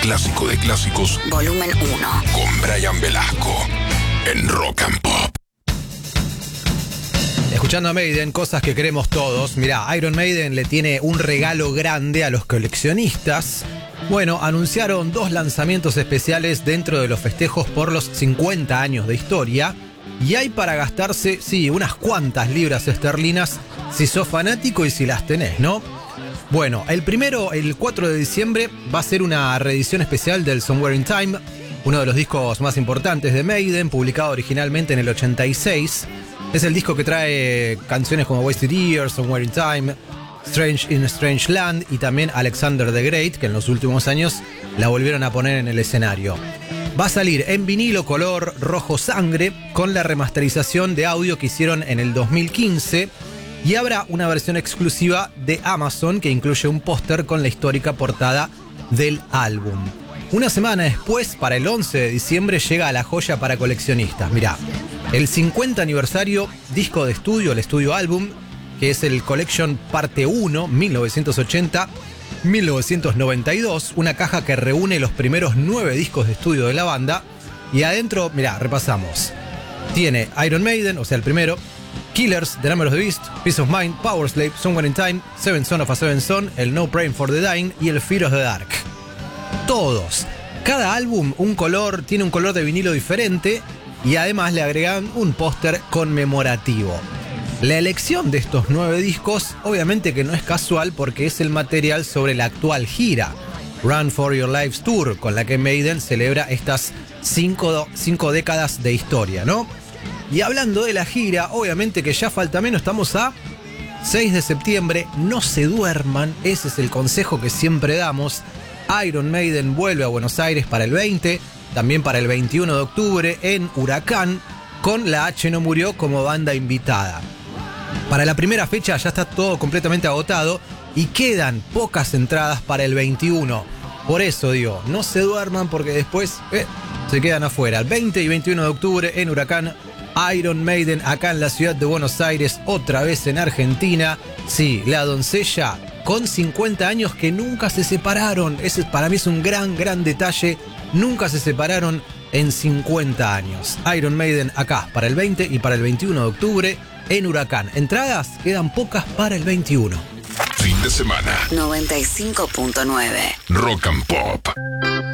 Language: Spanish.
clásico de clásicos. Volumen 1. Con Brian Velasco en Rock and Pop. Escuchando a Maiden, cosas que queremos todos. Mirá, Iron Maiden le tiene un regalo grande a los coleccionistas. Bueno, anunciaron 2 lanzamientos especiales dentro de los festejos por los 50 años de historia. Y hay para gastarse, sí, unas cuantas libras esterlinas si sos fanático y si las tenés, ¿no? Bueno, el primero, el 4 de diciembre, va a ser una reedición especial del Somewhere in Time, uno de los discos más importantes de Maiden, publicado originalmente en el 86. Es el disco que trae canciones como Wasted Years, Somewhere in Time, Strange in a Strange Land y también Alexander the Great, que en los últimos años la volvieron a poner en el escenario. Va a salir en vinilo color rojo sangre con la remasterización de audio que hicieron en el 2015 y habrá una versión exclusiva de Amazon que incluye un póster con la histórica portada del álbum. Una semana después, para el 11 de diciembre, llega la joya para coleccionistas. Mirá, el 50 aniversario disco de estudio, el estudio álbum, que es el Collection Parte 1, 1980-1992, una caja que reúne los primeros 9 discos de estudio de la banda. Y adentro, mirá, repasamos. Tiene Iron Maiden, o sea, el primero, Killers, The Number of the Beast, Peace of Mind, Powerslave, Somewhere in Time, Seven Son of a Seven Son, el No Praying for the Dying y el Fear of the Dark. Todos. Cada álbum tiene un color de vinilo diferente y además le agregan un póster conmemorativo. La elección de estos 9 discos obviamente que no es casual porque es el material sobre la actual gira Run for Your Lives Tour, con la que Maiden celebra estas 5 décadas de historia, ¿no? Y hablando de la gira, obviamente que ya falta menos, estamos a 6 de septiembre, no se duerman, ese es el consejo que siempre damos. Iron Maiden vuelve a Buenos Aires para el 20, también para el 21 de octubre en Huracán, con La H No Murió como banda invitada. Para la primera fecha ya está todo completamente agotado y quedan pocas entradas para el 21. Por eso digo, no se duerman porque después se quedan afuera. El 20 y 21 de octubre en Huracán, Iron Maiden acá en la ciudad de Buenos Aires, otra vez en Argentina. Sí, la doncella con 50 años que nunca se separaron. Ese para mí es un gran detalle. Nunca se separaron en 50 años. Iron Maiden acá para el 20 y para el 21 de octubre en Huracán. Entradas quedan pocas para el 21. Fin de semana. 95.9 Rock and Pop.